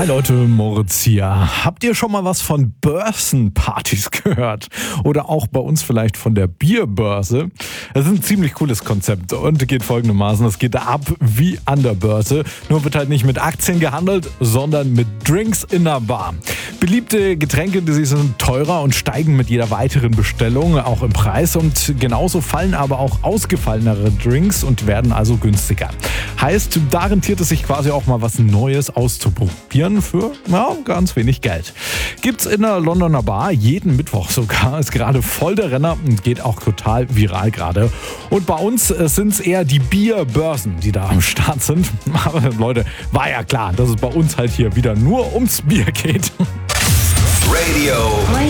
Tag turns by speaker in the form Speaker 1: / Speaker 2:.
Speaker 1: Hi Leute, Moritz hier. Habt ihr schon mal was von Börsenpartys gehört? Oder auch bei uns vielleicht von der Bierbörse? Das ist ein ziemlich cooles Konzept und geht folgendermaßen. Es geht ab wie an der Börse. Nur wird halt nicht mit Aktien gehandelt, sondern mit Drinks in der Bar. Beliebte Getränke, die sind teurer und steigen mit jeder weiteren Bestellung auch im Preis. Und genauso fallen aber auch ausgefallenere Drinks und werden also günstiger. Heißt, da rentiert es sich quasi auch mal was Neues auszuprobieren für ganz wenig Geld. Gibt's in der Londoner Bar, jeden Mittwoch sogar, ist gerade voll der Renner und geht auch total viral gerade. Und bei uns sind es eher die Bierbörsen, die da am Start sind. Aber Leute, war ja klar, dass es bei uns halt hier wieder nur ums Bier geht.
Speaker 2: Radio